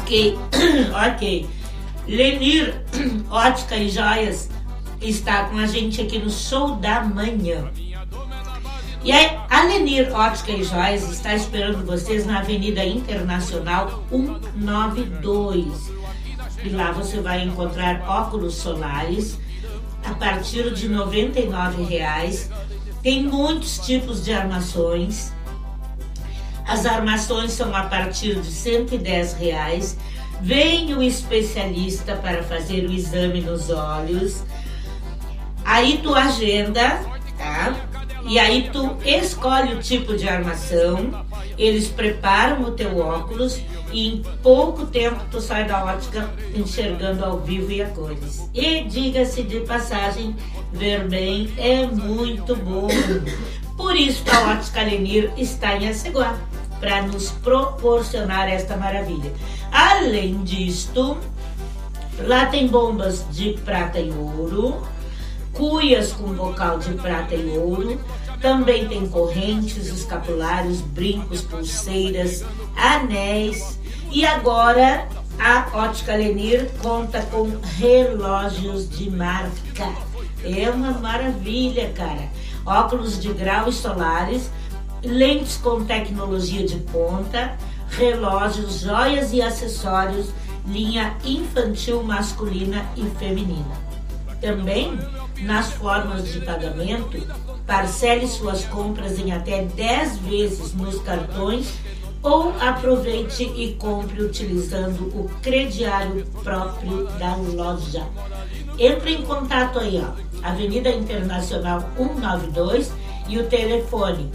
Ok, ok. Lenir Ótica e Joias está com a gente aqui no Show da Manhã. E aí, a Lenir Ótica e Joias está esperando vocês na Avenida Internacional 192. E lá você vai encontrar óculos solares a partir de R$ 99,00. Tem muitos tipos de armações. As armações são a partir de R$ 110,00. Vem o especialista para fazer o exame nos olhos. Aí tu agenda, tá? E aí tu escolhe o tipo de armação. Eles preparam o teu óculos e em pouco tempo tu sai da ótica enxergando ao vivo e a cores. E diga-se de passagem, ver bem é muito bom. Por isso a Ótica Lenir está em Aceguá, para nos proporcionar esta maravilha. Além disto, lá tem bombas de prata e ouro, cuias com bocal de prata e ouro, também tem correntes, escapulários, brincos, pulseiras, anéis. E agora a Ótica Lenir conta com relógios de marca. É uma maravilha, cara. Óculos de grau e solares, lentes com tecnologia de ponta, relógios, joias e acessórios, linha infantil, masculina e feminina. Também, nas formas de pagamento, parcele suas compras em até 10 vezes nos cartões ou aproveite e compre utilizando o crediário próprio da loja. Entre em contato aí, ó, Avenida Internacional 192 e o telefone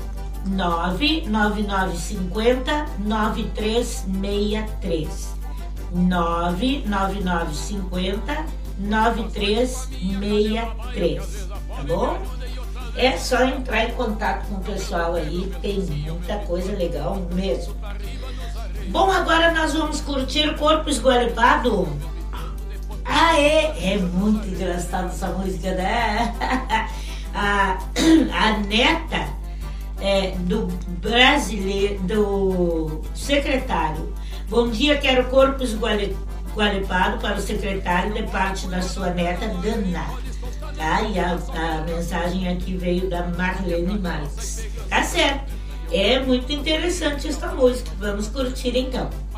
99950 9363. 99950 9363, tá bom? É só entrar em contato com o pessoal aí, tem muita coisa legal mesmo. Bom, agora nós vamos curtir Corpo Esgualepado. Ah, é muito engraçado essa música, né? A neta do brasileiro, do secretário. Bom dia, quero Corpo Esgualepado para o secretário de parte da sua neta Dana. Tá? E a mensagem aqui veio da Marlene Marques. Tá certo. É muito interessante esta música. Vamos curtir então.